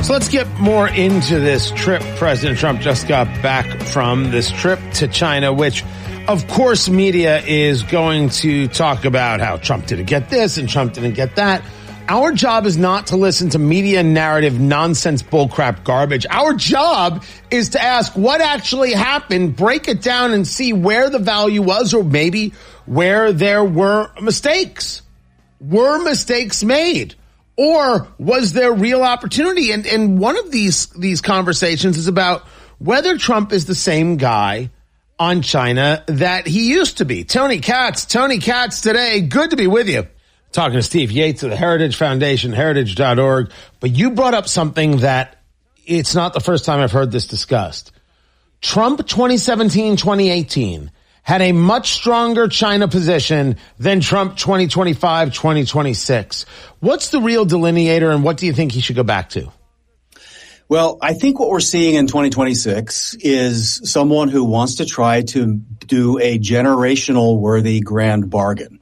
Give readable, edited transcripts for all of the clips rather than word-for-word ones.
So let's get more into this trip. President Trump just got back from this trip to China, which, of course, media is going to talk about how Trump didn't get this and Trump didn't get that. Our job is not to listen to media narrative nonsense bullcrap garbage. Our job is to ask what actually happened, break it down and see where the value was or maybe where there were mistakes. Were mistakes made? Or was there real opportunity? And one of these conversations is about whether Trump is the same guy on China that he used to be. Tony Katz today. Good to be with you. Talking to Steve Yates of the Heritage Foundation, heritage.org. But you brought up something that it's not the first time I've heard this discussed. Trump 2017-2018 had a much stronger China position than Trump 2025-2026. What's the real delineator and what do you think he should go back to? Well, I think what we're seeing in 2026 is someone who wants to try to do a generational worthy grand bargain.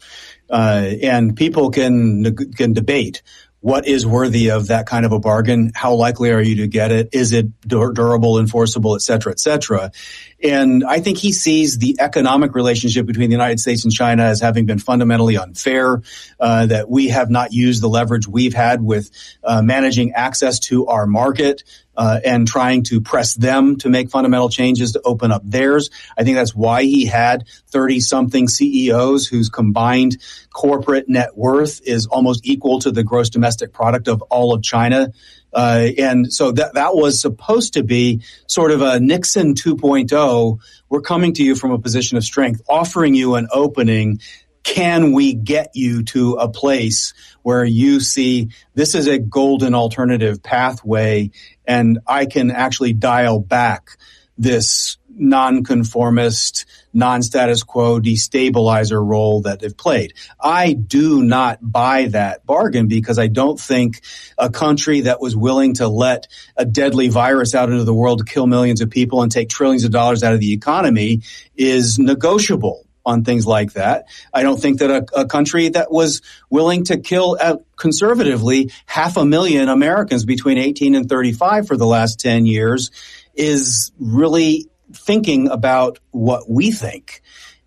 And people can debate what is worthy of that kind of a bargain. How likely are you to get it? Is it durable, enforceable, et cetera, et cetera? And I think he sees the economic relationship between the United States and China as having been fundamentally unfair, that we have not used the leverage we've had with managing access to our market, and trying to press them to make fundamental changes to open up theirs. I think that's why he had 30-something CEOs whose combined corporate net worth is almost equal to the gross domestic product of all of China. And so that was supposed to be sort of a Nixon 2.0. We're coming to you from a position of strength, offering you an opening. Can we get you to a place where you see this is a golden alternative pathway and I can actually dial back this nonconformist, non-status quo destabilizer role that they've played? I do not buy that bargain because I don't think a country that was willing to let a deadly virus out into the world to kill millions of people and take trillions of dollars out of the economy is negotiable on things like that. I don't think that a country that was willing to kill conservatively 500,000 Americans between 18 and 35 for the last 10 years is really thinking about what we think.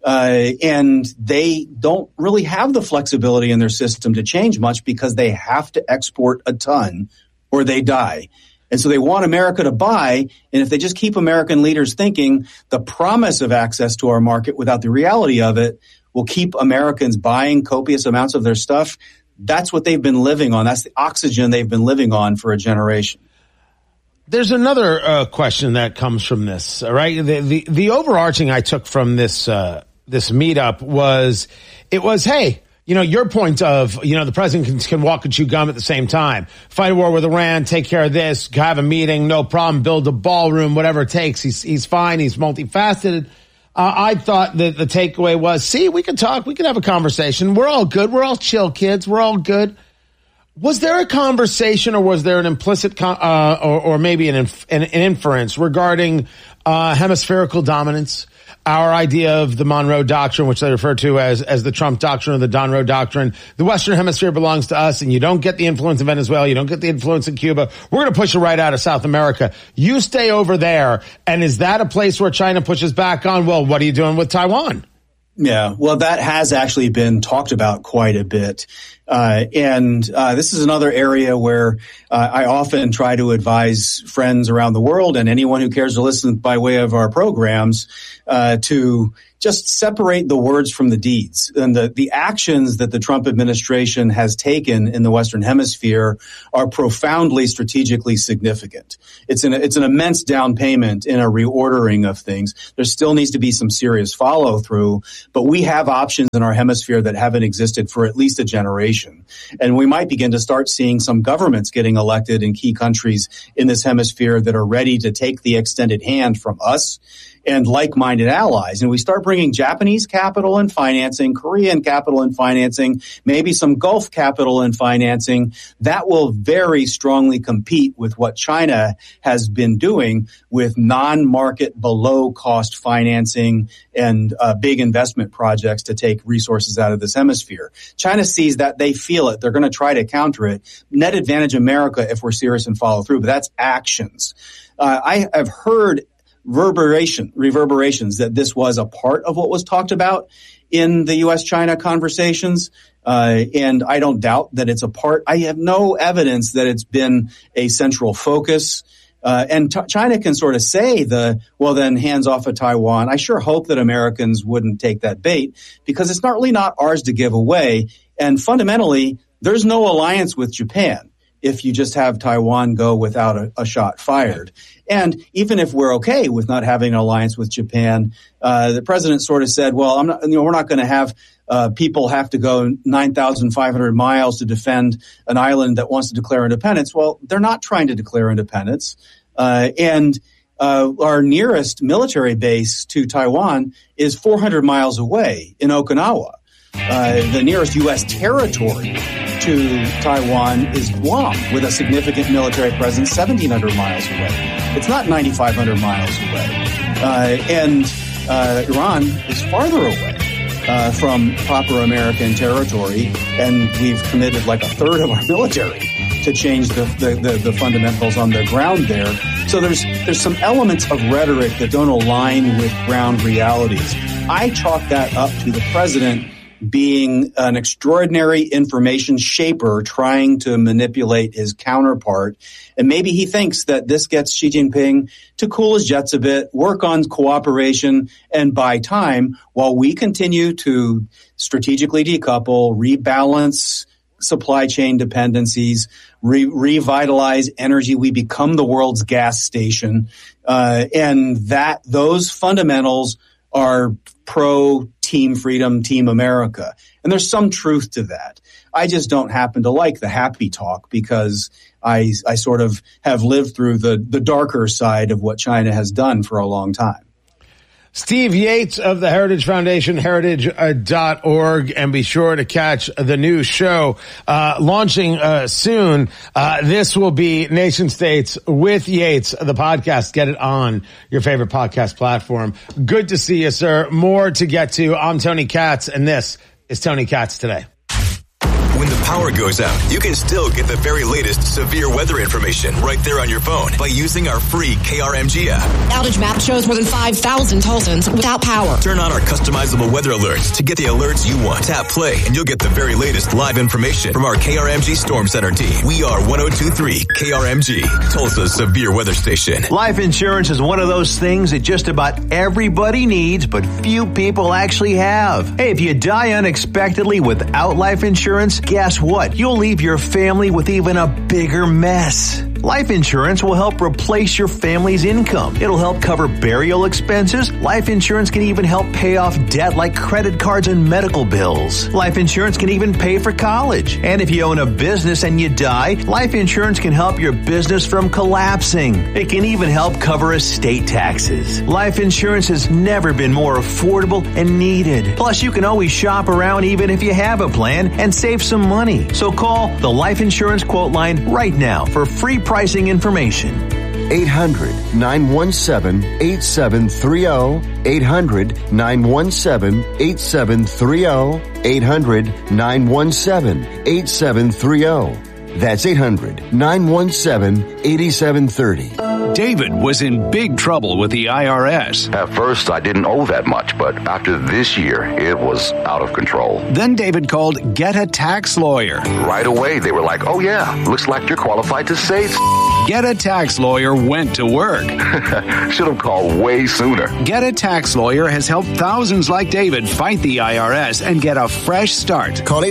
And they don't really have the flexibility in their system to change much because they have to export a ton or they die. And so they want America to buy, and if they just keep American leaders thinking the promise of access to our market without the reality of it will keep Americans buying copious amounts of their stuff, that's what they've been living on. That's the oxygen they've been living on for a generation. There's another question that comes from this, all right? The overarching I took from this meetup was, hey, you know, your point of, you know, the president can walk and chew gum at the same time. Fight a war with Iran, take care of this, have a meeting, no problem, build a ballroom, whatever it takes. He's fine. He's multifaceted. I thought that the takeaway was, see, we can talk. We can have a conversation. We're all good. We're all chill kids. We're all good. Was there a conversation or was there an implicit or maybe an inference regarding hemispherical dominance? Our idea of the Monroe Doctrine, which they refer to as the Trump Doctrine or the Monroe Doctrine. The Western Hemisphere belongs to us, and you don't get the influence in Venezuela. You don't get the influence in Cuba. We're going to push it right out of South America. You stay over there. And is that a place where China pushes back on, well, what are you doing with Taiwan? Yeah, well, that has actually been talked about quite a bit. And this is another area where I often try to advise friends around the world and anyone who cares to listen by way of our programs to just separate the words from the deeds. And the actions that the Trump administration has taken in the Western Hemisphere are profoundly strategically significant. It's an immense down payment in a reordering of things. There still needs to be some serious follow through, but we have options in our hemisphere that haven't existed for at least a generation. And we might begin to start seeing some governments getting elected in key countries in this hemisphere that are ready to take the extended hand from us and like-minded allies, and we start bringing Japanese capital and financing, Korean capital and financing, maybe some Gulf capital and financing, that will very strongly compete with what China has been doing with non-market, below-cost financing and big investment projects to take resources out of this hemisphere. China sees that, they feel it, they're going to try to counter it. Net advantage America if we're serious and follow through, but that's actions. I have heard reverberations that this was a part of what was talked about in the U.S.-China conversations, and I don't doubt that it's a part. I have no evidence that it's been a central focus. And China can sort of say well, then hands off of Taiwan. I sure hope that Americans wouldn't take that bait, because it's really not ours to give away. And fundamentally, there's no alliance with Japan if you just have Taiwan go without a shot fired. And even if we're okay with not having an alliance with Japan, the president sort of said, well, we're not going to have people have to go 9,500 miles to defend an island that wants to declare independence. Well, they're not trying to declare independence. And our nearest military base to Taiwan is 400 miles away in Okinawa. The nearest U.S. territory to Taiwan is Guam, with a significant military presence 1,700 miles away. It's not 9,500 miles away. And Iran is farther away from proper American territory, and we've committed like a third of our military to change the fundamentals on the ground there. So there's some elements of rhetoric that don't align with ground realities. I chalk that up to the president being an extraordinary information shaper trying to manipulate his counterpart. And maybe he thinks that this gets Xi Jinping to cool his jets a bit, work on cooperation, and buy time while we continue to strategically decouple, rebalance supply chain dependencies, revitalize energy. We become the world's gas station. And those fundamentals are pro-Team Freedom, Team America. And there's some truth to that. I just don't happen to like the happy talk, because I sort of have lived through the darker side of what China has done for a long time. Steve Yates of the Heritage Foundation, heritage.org, and be sure to catch the new show launching soon. This will be Nation States with Yates, the podcast. Get it on your favorite podcast platform. Good to see you, sir. More to get to. I'm Tony Katz, and this is Tony Katz Today. When the power goes out, you can still get the very latest severe weather information right there on your phone by using our free KRMG app. Outage map shows more than 5,000 Tulsans without power. Turn on our customizable weather alerts to get the alerts you want. Tap play and you'll get the very latest live information from our KRMG Storm Center team. We are 102.3 KRMG, Tulsa's severe weather station. Life insurance is one of those things that just about everybody needs, but few people actually have. Hey, if you die unexpectedly without life insurance, guess what? You'll leave your family with even a bigger mess. Life insurance will help replace your family's income. It'll help cover burial expenses. Life insurance can even help pay off debt like credit cards and medical bills. Life insurance can even pay for college. And if you own a business and you die, life insurance can help your business from collapsing. It can even help cover estate taxes. Life insurance has never been more affordable and needed. Plus, you can always shop around even if you have a plan and save some money. So call the Life Insurance Quote Line right now for free pricing information. 800-917-8730. 800-917-8730. 800-917-8730. That's 800-917-8730. David was in big trouble with the IRS. At first, I didn't owe that much, but after this year, it was out of control. Then David called Get a Tax Lawyer. Right away, they were like, oh yeah, looks like you're qualified to save. Get a Tax Lawyer went to work. Should have called way sooner. Get a Tax Lawyer has helped thousands like David fight the IRS and get a fresh start. Call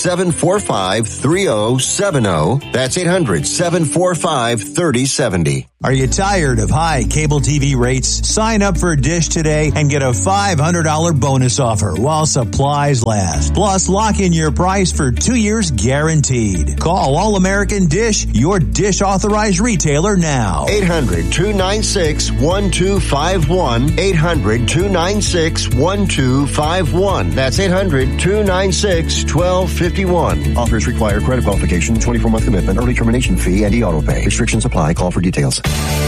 800-745-3070. That's 800-745-3070. Are you tired of high cable TV rates? Sign up for Dish today and get a $500 bonus offer while supplies last. Plus, lock in your price for 2 years guaranteed. Call All American Dish, your Dish authorized retailer now. 800-296-1251. 800-296-1251. That's 800-296-1251. Offers require credit qualification, 24-month commitment, early termination fee, and e-auto pay. Restrictions apply. Call for details.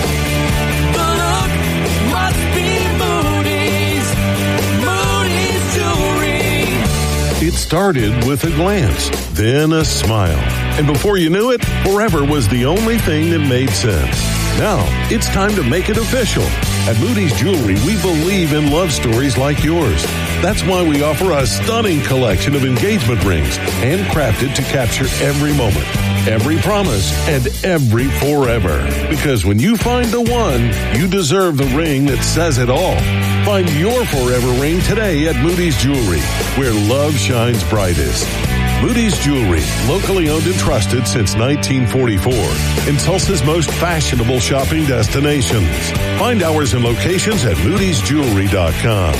It started with a glance, then a smile. And before you knew it, forever was the only thing that made sense. Now, it's time to make it official. At Moody's Jewelry, we believe in love stories like yours. That's why we offer a stunning collection of engagement rings, handcrafted to capture every moment, every promise, and every forever. Because when you find the one, you deserve the ring that says it all. Find your forever ring today at Moody's Jewelry, where love shines brightest. Moody's Jewelry, locally owned and trusted since 1944, in Tulsa's most fashionable shopping destinations. Find hours and locations at moodysjewelry.com.